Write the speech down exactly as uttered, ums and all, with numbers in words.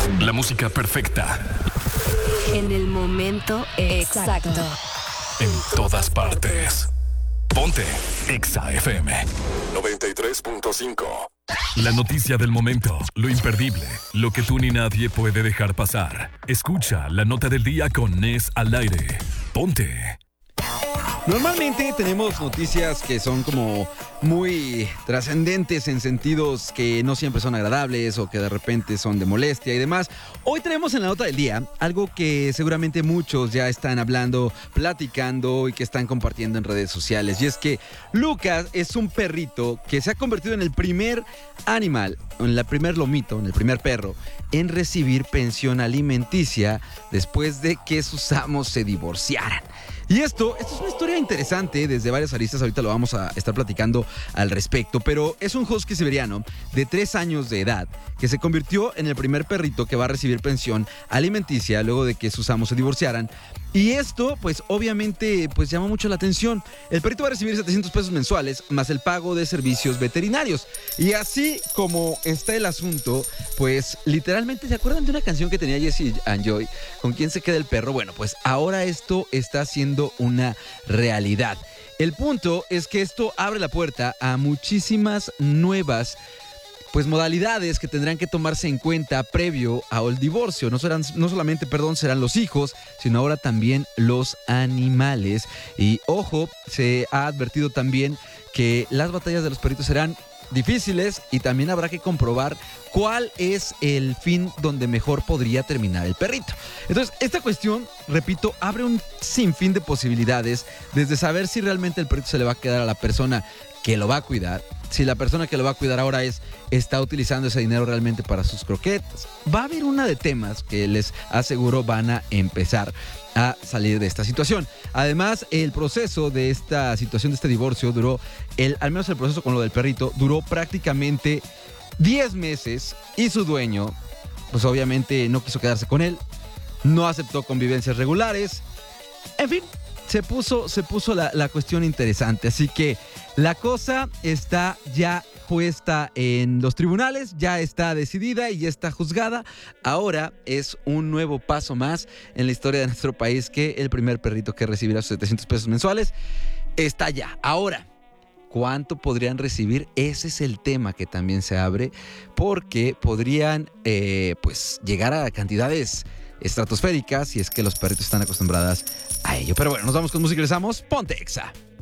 La música perfecta. En el momento exacto. En todas partes. Ponte Exa F M noventa y tres punto cinco. La noticia del momento, lo imperdible, lo que tú ni nadie puede dejar pasar. Escucha la nota del día con Nes al aire. Ponte. Normalmente tenemos noticias que son como muy trascendentes en sentidos que no siempre son agradables o que de repente son de molestia y demás. Hoy tenemos en la nota del día algo que seguramente muchos ya están hablando, platicando y que están compartiendo en redes sociales. Y es que Lucas es un perrito que se ha convertido en el primer animal, en el primer lomito, en el primer perro, en recibir pensión alimenticia después de que sus amos se divorciaran. Y esto, esto es una historia interesante desde varias aristas, ahorita lo vamos a estar platicando al respecto, pero es un husky siberiano de tres años de edad que se convirtió en el primer perrito que va a recibir pensión alimenticia luego de que sus amos se divorciaran. Y esto, pues obviamente, pues llama mucho la atención. El perrito va a recibir setecientos pesos mensuales más el pago de servicios veterinarios. Y así como está el asunto, pues literalmente, ¿se acuerdan de una canción que tenía Jesse and Joy? ¿Con quién se queda el perro? Bueno, pues ahora esto está siendo una realidad. El punto es que esto abre la puerta a muchísimas nuevas pues modalidades que tendrán que tomarse en cuenta previo al divorcio. No serán, no solamente, perdón, serán los hijos, sino ahora también los animales. Y ojo, se ha advertido también que las batallas de los perritos serán difíciles y también habrá que comprobar cuál es el fin donde mejor podría terminar el perrito. Entonces, esta cuestión, repito, abre un sinfín de posibilidades, desde saber si realmente el perrito se le va a quedar a la persona que lo va a cuidar, si la persona que lo va a cuidar ahora es está utilizando ese dinero realmente para sus croquetas. Va a haber una de temas que les aseguro van a empezar a salir de esta situación. Además, el proceso de esta situación, de este divorcio, duró, el, al menos el proceso con lo del perrito, duró prácticamente diez meses y su dueño, pues obviamente no quiso quedarse con él, no aceptó convivencias regulares, en fin, se puso, se puso la, la cuestión interesante. Así que la cosa está ya puesta en los tribunales, ya está decidida y ya está juzgada. Ahora es un nuevo paso más en la historia de nuestro país que el primer perrito que recibirá sus setecientos pesos mensuales está ya. Ahora, ¿cuánto podrían recibir? Ese es el tema que también se abre, porque podrían eh, pues llegar a cantidades estratosféricas si es que los perritos están acostumbradas a ello. Pero bueno, nos vamos con música y regresamos. Ponte Exa.